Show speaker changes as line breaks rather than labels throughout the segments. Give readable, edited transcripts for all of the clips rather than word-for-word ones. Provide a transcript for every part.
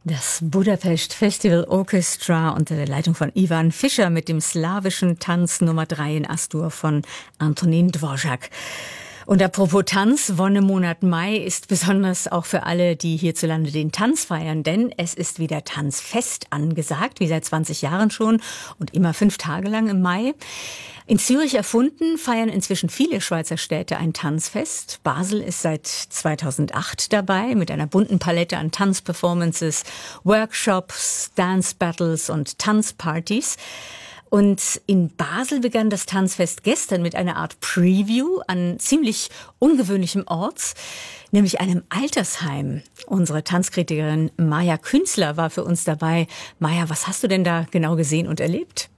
Das Budapest Festival Orchestra unter der Leitung von Ivan Fischer mit dem slawischen Tanz Nummer 3 in As-Dur von Antonín Dvořák. Und apropos Tanz, Wonnemonat Mai ist besonders auch für alle, die hierzulande den Tanz feiern, denn es ist wieder Tanzfest angesagt, wie seit 20 Jahren schon und immer 5 Tage lang im Mai. In Zürich erfunden, feiern inzwischen viele Schweizer Städte ein Tanzfest. Basel ist seit 2008 dabei mit einer bunten Palette an Tanzperformances, Workshops, Dance Battles und Tanzpartys. Und in Basel begann das Tanzfest gestern mit einer Art Preview an ziemlich ungewöhnlichem Ort, nämlich einem Altersheim. Unsere Tanzkritikerin Maja Künzler war für uns dabei. Maja, was hast du denn da genau gesehen und erlebt?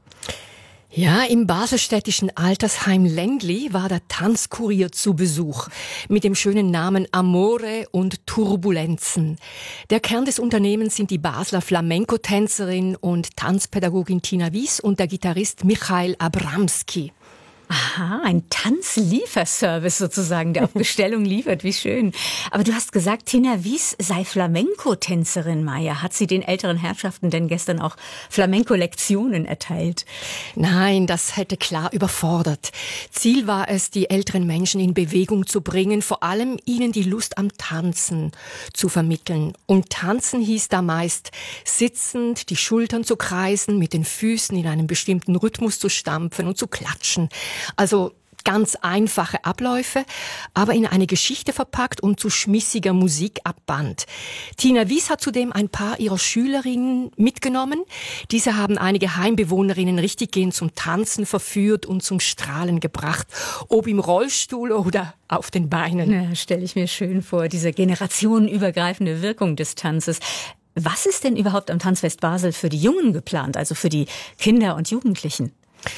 Ja, im baselstädtischen Altersheim Längli war der Tanzkurier zu Besuch mit dem schönen Namen Amore und Turbulenzen. Der Kern des Unternehmens sind die Basler Flamenco-Tänzerin und Tanzpädagogin Tina Wies und der Gitarrist Michael Abramski.
Aha, ein Tanzlieferservice sozusagen, der auf Bestellung liefert. Wie schön. Aber du hast gesagt, Tina Wies sei Flamenco-Tänzerin, Maja. Hat sie den älteren Herrschaften denn gestern auch Flamenco-Lektionen erteilt?
Nein, das hätte klar überfordert. Ziel war es, die älteren Menschen in Bewegung zu bringen, vor allem ihnen die Lust am Tanzen zu vermitteln. Und Tanzen hieß da meist sitzend, die Schultern zu kreisen, mit den Füßen in einem bestimmten Rhythmus zu stampfen und zu klatschen. Also ganz einfache Abläufe, aber in eine Geschichte verpackt und zu schmissiger Musik abband. Tina Wies hat zudem ein paar ihrer Schülerinnen mitgenommen. Diese haben einige Heimbewohnerinnen richtiggehend zum Tanzen verführt und zum Strahlen gebracht, ob im Rollstuhl oder auf den Beinen.
Ja, stelle ich mir schön vor, diese generationenübergreifende Wirkung des Tanzes. Was ist denn überhaupt am Tanzfest Basel für die Jungen geplant, also für die Kinder und Jugendlichen?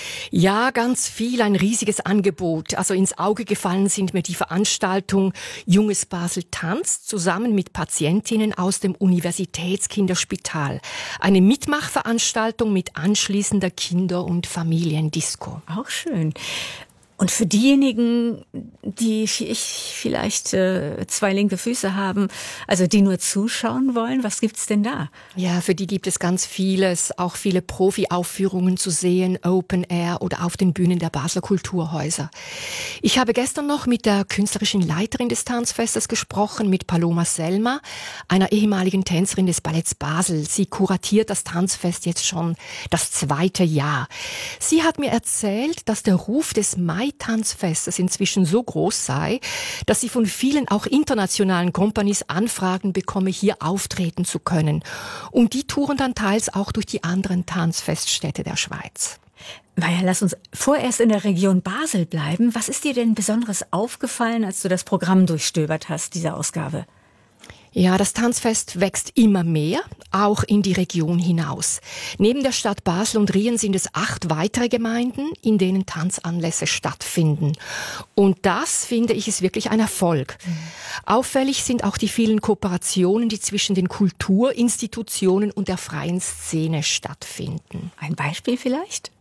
Ja, ganz viel, ein riesiges Angebot. Also ins Auge gefallen sind mir die Veranstaltung Junges Basel tanzt zusammen mit Patientinnen aus dem Universitätskinderspital. Eine Mitmachveranstaltung mit anschließender Kinder- und Familiendisco.
Auch schön. Und für diejenigen, die vielleicht 2 linke Füße haben, also die nur zuschauen wollen, was gibt's denn da?
Ja, für die gibt es ganz vieles, auch viele Profi-Aufführungen zu sehen, Open Air oder auf den Bühnen der Basler Kulturhäuser. Ich habe gestern noch mit der künstlerischen Leiterin des Tanzfestes gesprochen, mit Paloma Selma, einer ehemaligen Tänzerin des Balletts Basel. Sie kuratiert das Tanzfest jetzt schon das 2. Jahr. Sie hat mir erzählt, dass der Ruf des Mai-Tanzfestes inzwischen so groß sei, dass sie von vielen auch internationalen Companies Anfragen bekomme, hier auftreten zu können. Und die touren dann teils auch durch die anderen Tanzfeststädte der Schweiz.
Maja, lass uns vorerst in der Region Basel bleiben. Was ist dir denn Besonderes aufgefallen, als du das Programm durchstöbert hast, dieser Ausgabe?
Ja, das Tanzfest wächst immer mehr, auch in die Region hinaus. Neben der Stadt Basel und Rien sind es 8 weitere Gemeinden, in denen Tanzanlässe stattfinden. Und das, finde ich, ist wirklich ein Erfolg. Auffällig sind auch die vielen Kooperationen, die zwischen den Kulturinstitutionen und der freien Szene stattfinden.
Ein Beispiel vielleicht?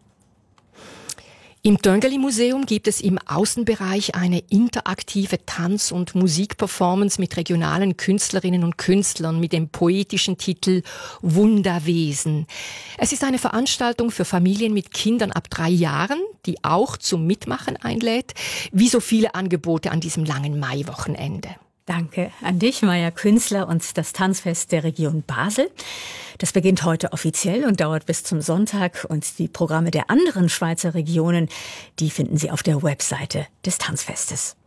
Im Döngeli-Museum gibt es im Außenbereich eine interaktive Tanz- und Musikperformance mit regionalen Künstlerinnen und Künstlern mit dem poetischen Titel Wunderwesen. Es ist eine Veranstaltung für Familien mit Kindern ab 3 Jahren, die auch zum Mitmachen einlädt, wie so viele Angebote an diesem langen Maiwochenende.
Danke an dich, Maja Künzler, und das Tanzfest der Region Basel. Das beginnt heute offiziell und dauert bis zum Sonntag. Und die Programme der anderen Schweizer Regionen, die finden Sie auf der Webseite des Tanzfestes.